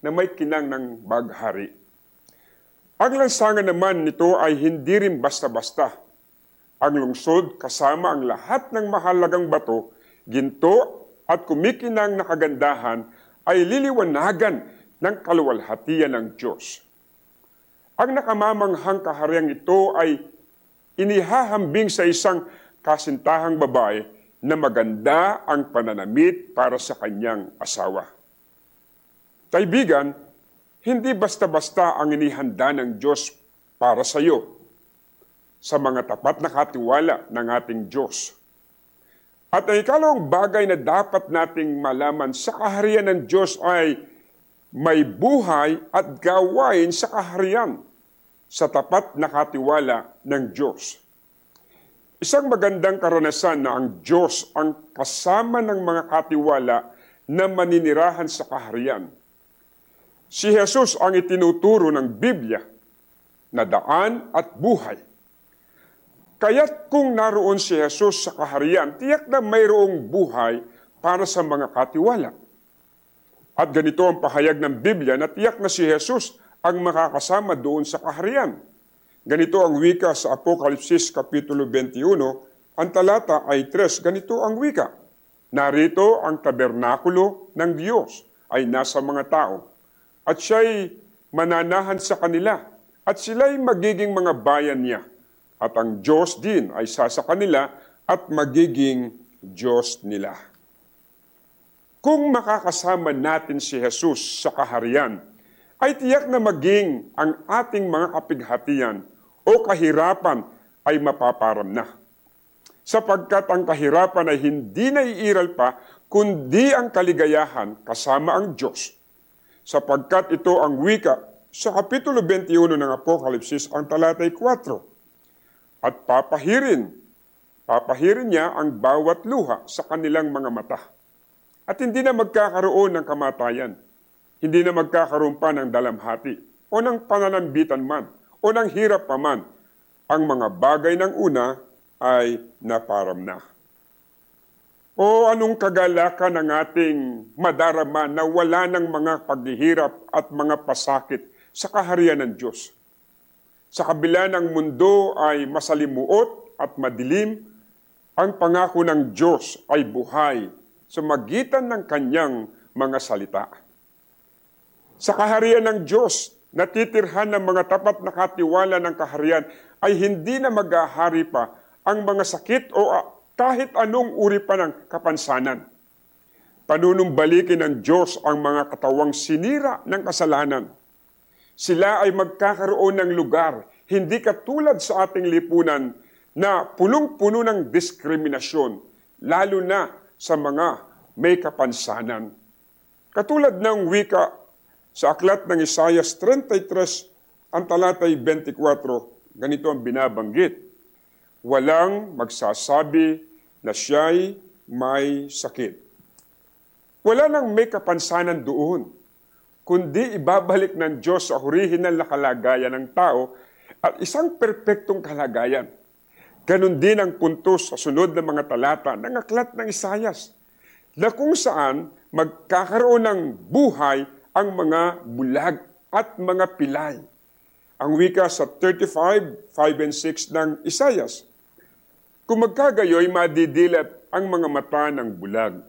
na may kinang ng baghari. Ang lansangan naman nito ay hindi rin basta-basta. Ang lungsod kasama ang lahat ng mahalagang bato, ginto at kumikinang na kagandahan ay liliwanagan ng kaluwalhatian ng Diyos. Ang nakamamanghang kahariang ito ay inihahambing sa isang kasintahang babae na maganda ang pananamit para sa kanyang asawa. Kaibigan, hindi basta-basta ang inihanda ng Diyos para sa iyo sa mga tapat na katiwala ng ating Diyos. At ang ikalawang bagay na dapat nating malaman sa kaharian ng Diyos ay may buhay at gawain sa kaharian sa tapat na katiwala ng Diyos. Isang magandang karanasan na ang Diyos ang kasama ng mga katiwala na maninirahan sa kaharian. Si Jesus ang itinuturo ng Biblia na daan at buhay. Kaya't kung naroon si Jesus sa kaharian, tiyak na mayroong buhay para sa mga katiwala. At ganito ang pahayag ng Biblia na tiyak na si Jesus ang makakasama doon sa kaharian. Ganito ang wika sa Apokalipsis Kapitulo 21, ang talata ay 3. Ganito ang wika. Narito ang tabernakulo ng Diyos ay nasa mga tao. At siya'y mananahan sa kanila. At sila'y magiging mga bayan niya. At ang Diyos din ay sa kanila at magiging Diyos nila. Kung makakasama natin si Jesus sa kaharian, ay tiyak na maging ang ating mga kapighatian o kahirapan ay mapaparam na. Sapagkat ang kahirapan ay hindi naiiral pa, kundi ang kaligayahan kasama ang Diyos. Sapagkat ito ang wika sa Kapitulo 21 ng Apokalipsis, ang talatay 4. At papahirin niya ang bawat luha sa kanilang mga mata. At hindi na magkakaroon ng kamatayan, hindi na magkakaroon pa ng dalamhati, o ng pananambitan man, o ng hirap pa man. Ang mga bagay ng una ay naparam na. O anong kagalakan ng ating madarama na wala ng mga paghihirap at mga pasakit sa kaharian ng Diyos. Sa kabila ng mundo ay masalimuot at madilim, ang pangako ng Diyos ay buhay sa magitan ng kanyang mga salita. Sa kaharian ng Diyos, natitirhan ng mga tapat na katiwala ng kaharian ay hindi na maghahari pa ang mga sakit o kahit anong uri pa ng kapansanan. Panunumbalikin ng Diyos ang mga katawang sinira ng kasalanan. Sila ay magkakaroon ng lugar, hindi katulad sa ating lipunan na punong-puno ng diskriminasyon, lalo na sa mga may kapansanan. Katulad ng wika sa aklat ng Isaias 33, ang talatay 24, ganito ang binabanggit. Walang magsasabi na siya'y may sakit. Wala nang may kapansanan doon, kundi ibabalik ng Diyos sa orihinal na kalagayan ng tao at isang perpektong kalagayan. Ganon din ang punto sa sunod na mga talata ng aklat ng Isaias, na kung saan magkakaroon ng buhay ang mga bulag at mga pilay. Ang wika sa 35, 5 and 6 ng Isaias. Kung magkagayoy, madidilat ang mga mata ng bulag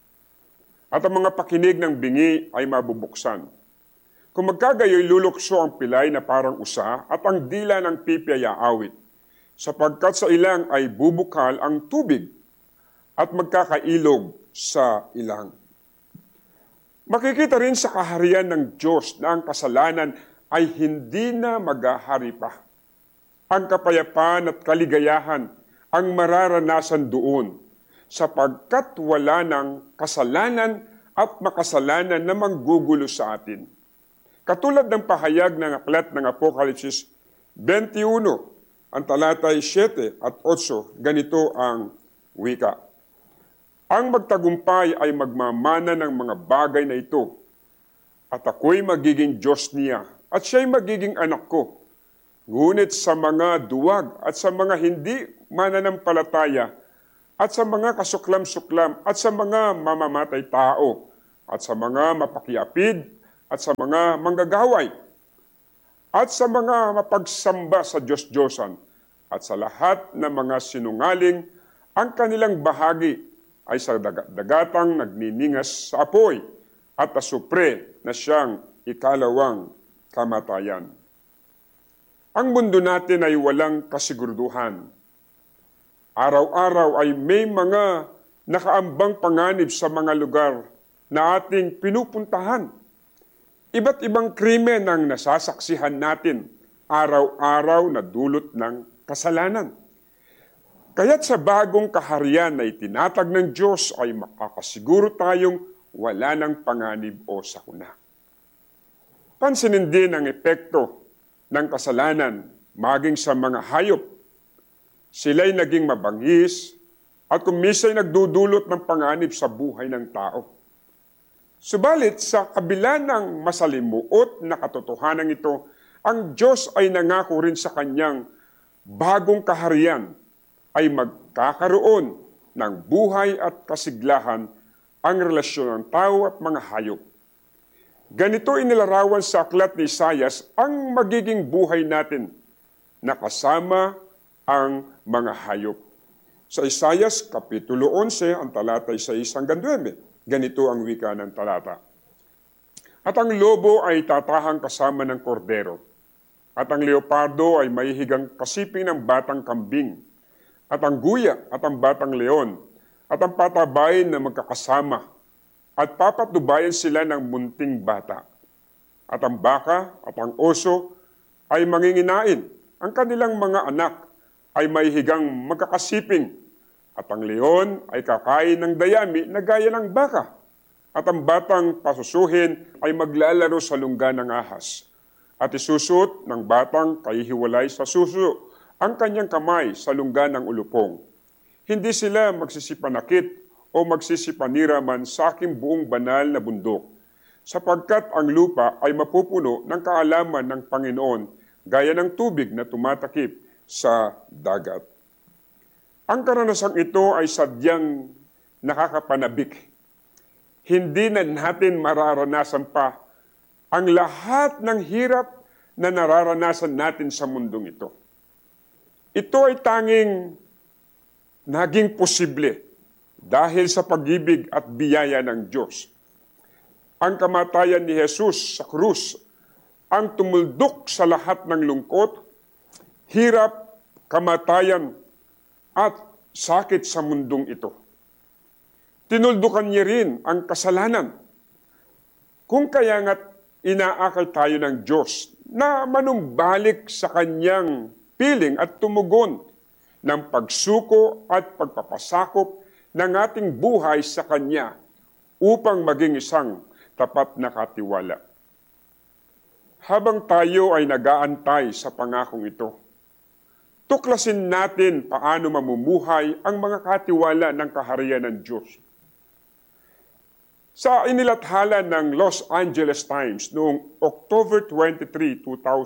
at ang mga pakinig ng bingi ay mabubuksan. Kung magkagayoy, lulukso ang pilay na parang usa at ang dila ng pipi ay aawit, sapagkat sa ilang ay bubukal ang tubig at magkakailog sa ilang. Makikita rin sa kaharian ng Diyos na ang kasalanan ay hindi na maghahari pa. Ang kapayapaan at kaligayahan ang mararanasan doon, sapagkat wala ng kasalanan at makasalanan na manggugulo sa atin. Katulad ng pahayag ng aklat ng Apokalipsis 21, ang talatay 7 at 8, ganito ang wika. Ang magtagumpay ay magmamana ng mga bagay na ito, at ako'y magiging Diyos niya, at siya'y magiging anak ko. Ngunit sa mga duwag at sa mga hindi mananampalataya, at sa mga kasuklam-suklam, at sa mga mamamatay tao, at sa mga mapakiapid, at sa mga manggagaway at sa mga mapagsamba sa Diyos-Diyosan at sa lahat ng mga sinungaling, ang kanilang bahagi ay sa dagatang nagniningas sa apoy at asupre na siyang ikalawang kamatayan. Ang mundo natin ay walang kasiguraduhan. Araw-araw ay may mga nakaambang panganib sa mga lugar na ating pinupuntahan. Iba't ibang krimen ang nasasaksihan natin araw-araw na dulot ng kasalanan. Kaya't sa bagong kaharian na itinatag ng Diyos ay makakasiguro tayong wala ng panganib o sakuna. Pansinin din ang epekto ng kasalanan maging sa mga hayop. Sila'y naging mabangis at kung minsan nagdudulot ng panganib sa buhay ng tao. Subalit sa kabila ng masalimuot na katotohanan ito, ang Diyos ay nangako rin sa kanyang bagong kaharian ay magkakaroon ng buhay at kasiglahan ang relasyon ng tao at mga hayop. Ganito inilarawan sa aklat ni Isaias ang magiging buhay natin na kasama ang mga hayop. Sa Isaias, Kapitulo 11, ang talata 6 hanggang 9. Ganito ang wika ng talata. At ang lobo ay tatahang kasama ng kordero, at ang leopardo ay mahihigang kasiping ng batang kambing, at ang guya at ang batang leon, at ang patabayin na magkakasama, at papatubayan sila ng munting bata. At ang baka at ang oso ay manginginain, ang kanilang mga anak ay mahihigang magkakasiping, at ang leon ay kakain ng dayami na gaya ng baka, at ang batang pasusuhin ay maglalaro sa lungga ng ahas, at isusot ng batang kahihiwalay sa suso ang kanyang kamay sa lungga ng ulupong. Hindi sila magsisipanakit o magsisipanira man sa aking buong banal na bundok, sapagkat ang lupa ay mapupuno ng kaalaman ng Panginoon gaya ng tubig na tumatakip sa dagat. Ang karanasang ito ay sadyang nakakapanabik. Hindi na natin mararanasan pa ang lahat ng hirap na nararanasan natin sa mundong ito. Ito ay tanging naging posible dahil sa pag-ibig at biyaya ng Diyos. Ang kamatayan ni Jesus sa krus ang tumuldok sa lahat ng lungkot, hirap, kamatayan, at sakit sa mundong ito. Tinuldukan niya rin ang kasalanan. Kung kaya nga't inaakal tayo ng Diyos na manumbalik sa kanyang piling at tumugon ng pagsuko at pagpapasakop ng ating buhay sa kanya upang maging isang tapat na katiwala. Habang tayo ay nag-aantay sa pangakong ito, tuklasin natin paano mamumuhay ang mga katiwala ng kaharian ng Diyos. Sa inilathala ng Los Angeles Times noong October 23,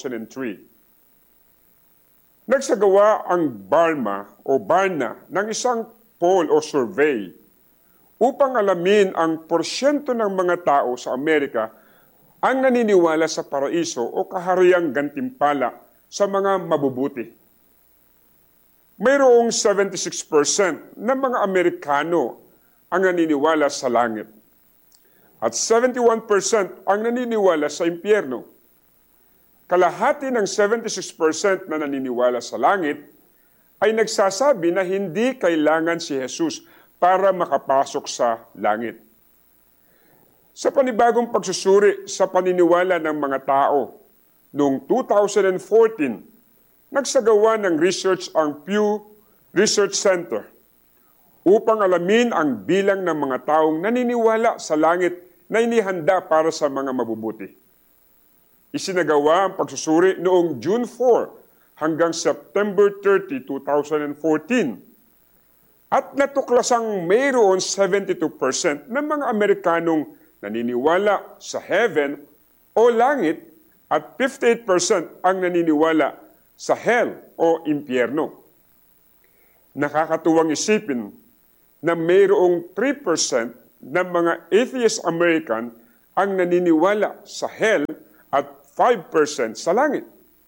2003, nagsagawa ang Barna ng isang poll o survey upang alamin ang porsyento ng mga tao sa Amerika ang naniniwala sa paraiso o kahariang gantimpala sa mga mabubuti. Mayroong 76% ng mga Amerikano ang naniniwala sa langit at 71% ang naniniwala sa impyerno. Kalahati ng 76% na naniniwala sa langit ay nagsasabi na hindi kailangan si Jesus para makapasok sa langit. Sa panibagong pagsusuri sa paniniwala ng mga tao, noong 2014, nagsagawa ng research ang Pew Research Center upang alamin ang bilang ng mga taong naniniwala sa langit na inihanda para sa mga mabubuti. Isinagawa ang pagsusuri noong June 4 hanggang September 30, 2014. At natuklasang mayroon 72% ng mga Amerikanong naniniwala sa heaven o langit at 58% ang naniniwala sa hell o impyerno. Nakakatuwang isipin na mayroong 3% ng mga atheist American ang naniniwala sa hell at 5% sa langit.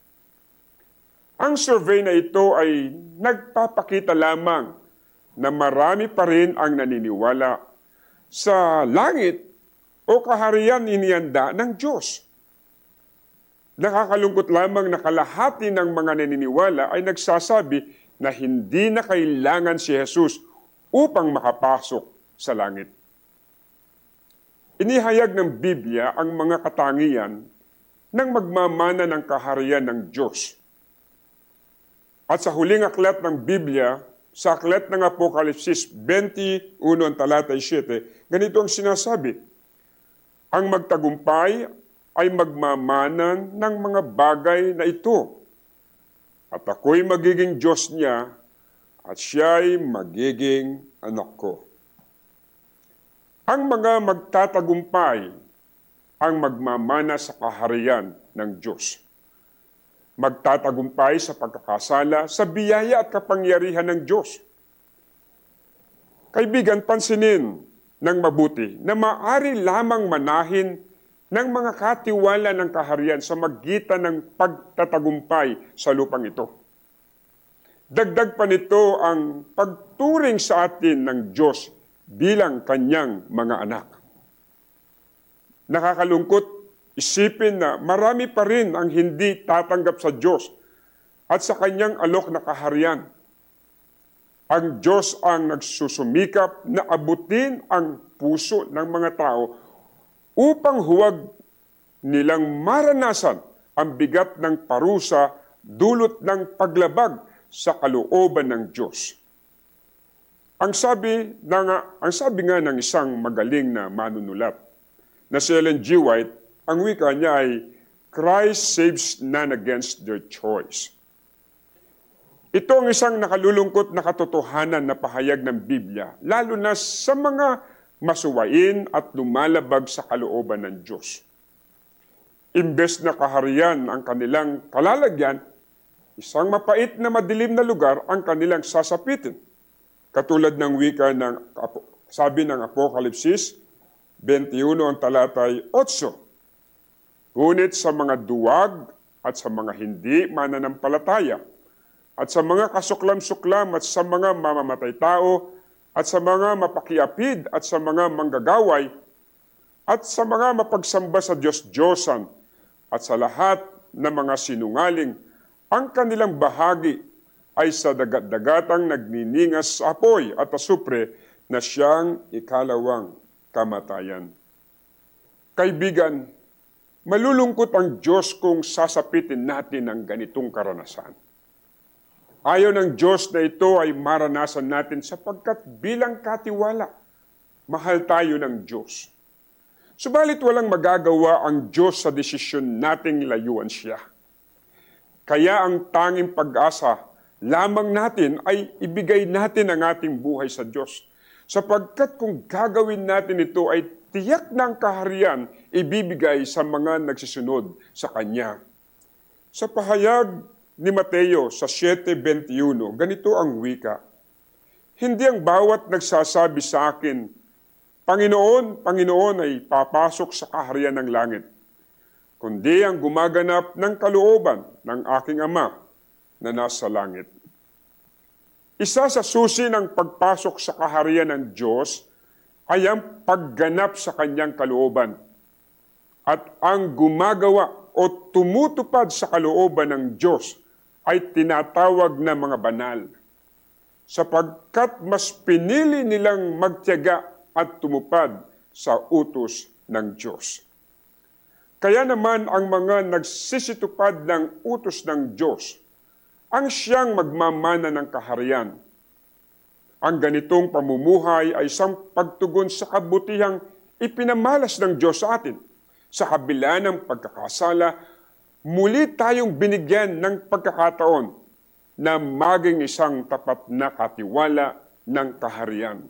Ang survey na ito ay nagpapakita lamang na marami pa rin ang naniniwala sa langit o kaharian inihanda ng Diyos. Nakakalungkot lamang na kalahati ng mga naniniwala ay nagsasabi na hindi na kailangan si Jesus upang makapasok sa langit. Inihayag ng Biblia ang mga katangian ng magmamana ng kaharian ng Diyos. At sa huling aklat ng Biblia, sa aklat ng Apokalipsis 21 talata 7, ganito ang sinasabi, ang magtagumpay ay magmamanan ng mga bagay na ito, at ako'y magiging Diyos niya, at siya'y magiging anak ko. Ang mga magtatagumpay ang magmamana sa kaharian ng Diyos. Magtatagumpay sa pagkakasala, sa biyaya at kapangyarihan ng Diyos. Kaibigan, pansinin ng mabuti na maaari lamang manahin ng mga katiwala ng kaharian sa magitan ng pagtatagumpay sa lupang ito. Dagdag pa nito ang pagturing sa atin ng Diyos bilang kanyang mga anak. Nakakalungkot isipin na marami pa rin ang hindi tatanggap sa Diyos at sa kanyang alok na kaharian. Ang Diyos ang nagsusumikap na abutin ang puso ng mga tao upang huwag nilang maranasan ang bigat ng parusa dulot ng paglabag sa kalooban ng Diyos. Ang sabi nga ng isang magaling na manunulat na si Ellen G. White, ang wika niya ay, Christ saves none against their choice. Ito ang isang nakalulungkot na katotohanan na pahayag ng Biblia, lalo na sa mga masuwain at lumalabag sa kalooban ng Diyos. Imbes na kaharian ang kanilang kalalagyan, isang mapait na madilim na lugar ang kanilang sasapitin. Katulad ng wika ng sabi ng Apokalipsis 21 ang talatay 8. Ngunit sa mga duwag at sa mga hindi mananampalataya at sa mga kasuklam-suklam at sa mga mamamatay tao at sa mga mapakiapid at sa mga manggagaway at sa mga mapagsamba sa Diyos-Diyosan at sa lahat ng mga sinungaling, ang kanilang bahagi ay sa dagat-dagatang nagniningas sa apoy at asupre na siyang ikalawang kamatayan. Kaibigan, malulungkot ang Diyos kung sasapitin natin ang ganitong karanasan. Ayaw ng Diyos na ito ay maranasan natin sapagkat bilang katiwala, mahal tayo ng Diyos. Subalit walang magagawa ang Diyos sa desisyon nating layuan siya. Kaya ang tanging pag-asa lamang natin ay ibigay natin ang ating buhay sa Diyos. Sapagkat kung gagawin natin ito ay tiyak ng kaharian ibibigay sa mga nagsisunod sa Kanya. Sa pahayag ni Mateo sa 7:21, ganito ang wika, hindi ang bawat nagsasabi sa akin, Panginoon, Panginoon ay papasok sa kaharian ng langit, kundi ang gumaganap ng kalooban ng aking Ama na nasa langit. Isa sa susi ng pagpasok sa kaharian ng Diyos ay ang pagganap sa kanyang kalooban. At ang gumagawa o tumutupad sa kalooban ng Diyos ay tinatawag na mga banal, sapagkat mas pinili nilang magtiyaga at tumupad sa utos ng Diyos. Kaya naman ang mga nagsisitupad ng utos ng Diyos ang siyang magmamana ng kaharian. Ang ganitong pamumuhay ay isang pagtugon sa kabutihang ipinamalas ng Diyos sa atin. Sa kabila ng pagkakasala, muli tayong binigyan ng pagkakataon na maging isang tapat na katiwala ng kaharian.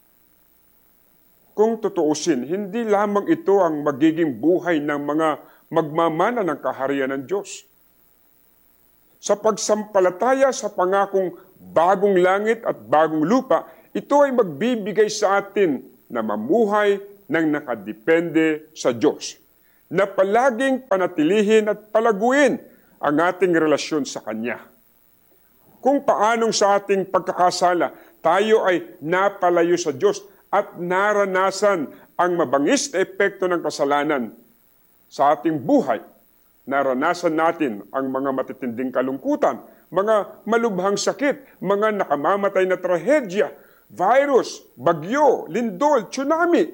Kung tutuusin, hindi lamang ito ang magiging buhay ng mga magmamana ng kaharian ng Diyos. Sa pagsampalataya sa pangakong bagong langit at bagong lupa, ito ay magbibigay sa atin na mamuhay ng nakadepende sa Diyos, na palaging panatilihin at palaguin ang ating relasyon sa Kanya. Kung paanong sa ating pagkakasala, tayo ay napalayo sa Diyos at naranasan ang mabangis na epekto ng kasalanan sa ating buhay. Naranasan natin ang mga matitinding kalungkutan, mga malubhang sakit, mga nakamamatay na trahedya, virus, bagyo, lindol, tsunami,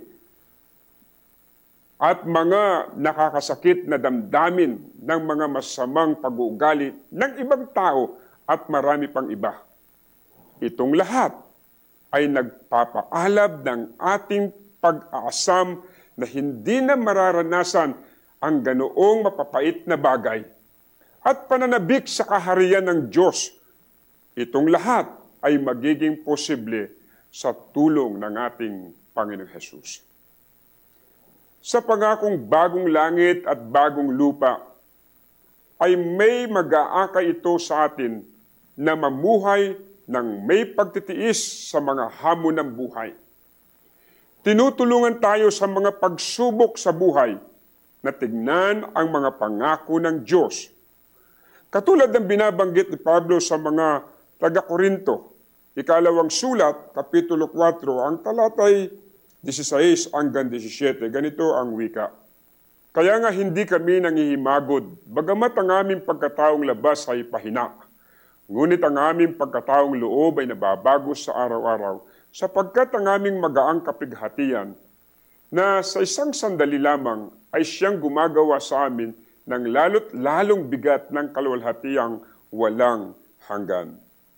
at mga nakakasakit na damdamin ng mga masamang pag-uugali ng ibang tao at marami pang iba. Itong lahat ay nagpapaalab ng ating pag-aasam na hindi na mararanasan ang ganoong mapapait na bagay at pananabik sa kaharian ng Diyos. Itong lahat ay magiging posible sa tulong ng ating Panginoong Hesus. Sa pangakong bagong langit at bagong lupa, ay may mag-aakay ito sa atin na mamuhay ng may pagtitiis sa mga hamon ng buhay. Tinutulungan tayo sa mga pagsubok sa buhay na tignan ang mga pangako ng Diyos. Katulad ng binabanggit ni Pablo sa mga taga-Korinto, ikalawang sulat, kapitulo 4, ang talatay 16 hanggang 17, ganito ang wika. Kaya nga hindi kami nangihimagod, bagamat ang aming pagkataong labas ay pahina. Ngunit ang aming pagkataong loob ay nababago sa araw-araw, sapagkat ang aming magaang kapighatian na sa isang sandali lamang ay siyang gumagawa sa amin ng lalo't lalong bigat ng kaluwalhatiang walang hanggan.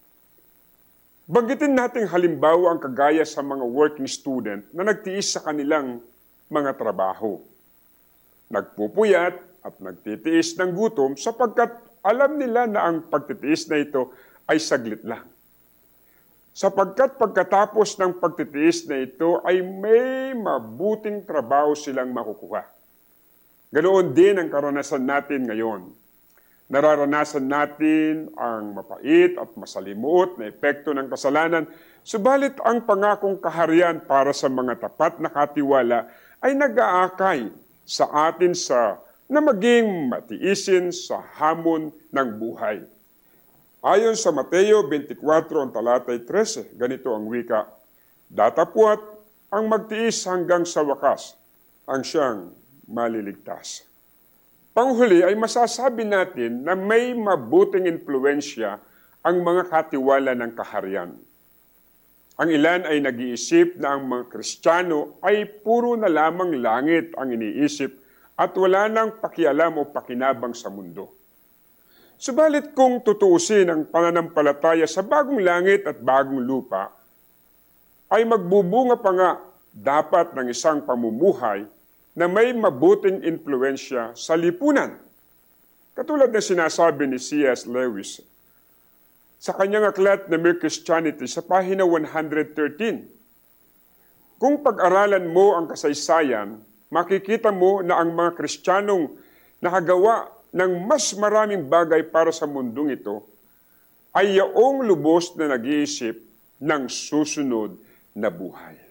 Banggitin nating halimbawa ang kagaya sa mga working student na nagtiis sa kanilang mga trabaho. Nagpupuyat at nagtitiis ng gutom sapagkat alam nila na ang pagtitiis na ito ay saglit lang. Sapagkat pagkatapos ng pagtitiis na ito ay may mabuting trabaho silang makukuha. Ganoon din ang karanasan natin ngayon. Nararanasan natin ang mapait at masalimuot na epekto ng kasalanan, subalit ang pangakong kaharian para sa mga tapat na katiwala ay nag-aakay sa atin na maging matiisin sa hamon ng buhay. Ayon sa Mateo 24, ang talatay 13, ganito ang wika, datapwat ang magtiis hanggang sa wakas, ang siyang maliligtas. Panghuli ay masasabi natin na may mabuting impluensya ang mga katiwala ng kaharian. Ang ilan ay nag-iisip na ang mga Kristiyano ay puro na lamang langit ang iniisip at wala nang pakialam o pakinabang sa mundo. Subalit kung tutuusin ang pananampalataya sa bagong langit at bagong lupa, ay magbubunga pa nga dapat ng isang pamumuhay na may mabuting impluensya sa lipunan. Katulad na sinasabi ni C.S. Lewis sa kanyang aklat na Mere Christianity sa pahina 113. Kung pag-aralan mo ang kasaysayan, makikita mo na ang mga Kristiyanong nakagawa ng mas maraming bagay para sa mundong ito ay yaong lubos na nag-iisip ng susunod na buhay.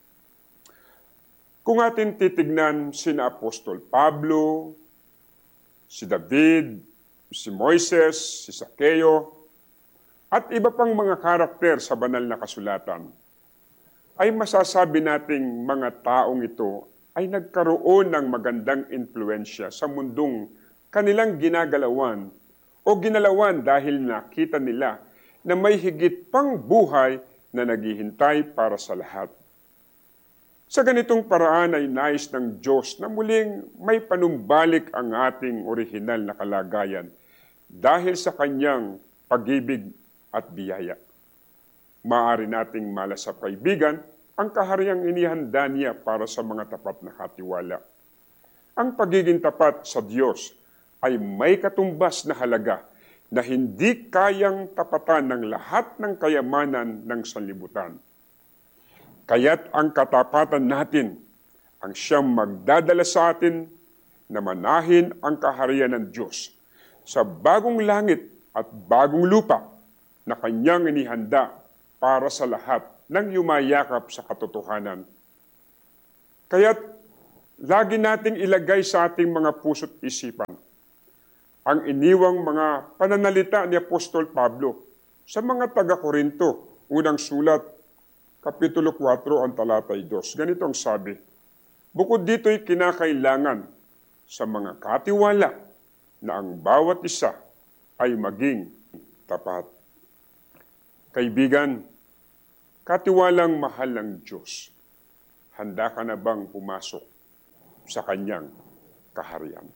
Kung atin titignan sina Apostol Pablo, si David, si Moises, si Zaccheo, at iba pang mga karakter sa banal na kasulatan, ay masasabi nating mga taong ito ay nagkaroon ng magandang impluensya sa mundong kanilang ginagalawan o ginalawan dahil nakita nila na may higit pang buhay na naghihintay para sa lahat. Sa ganitong paraan ay nais ng Diyos na muling may panumbalik ang ating orihinal na kalagayan dahil sa Kanyang pag-ibig at biyaya. Maaari nating malasap kaibigan ang kahariang inihanda niya para sa mga tapat na katiwala. Ang pagiging tapat sa Diyos ay may katumbas na halaga na hindi kayang tapatan ng lahat ng kayamanan ng sanlibutan. Kaya't ang katapatan natin ang siyang magdadala sa atin na manahin ang kaharian ng Diyos sa bagong langit at bagong lupa na Kanyang inihanda para sa lahat ng yumayakap sa katotohanan. Kaya't lagi nating ilagay sa ating mga puso't isipan ang iniwang mga pananalita ni Apostol Pablo sa mga taga-Korinto, unang sulat, Kapitulo 4, ang talatay 2. Ganito ang sabi, bukod dito'y kinakailangan sa mga katiwala na ang bawat isa ay maging tapat. Kaibigan, katiwalang mahal ng Diyos, handa ka na bang pumasok sa kanyang kaharian?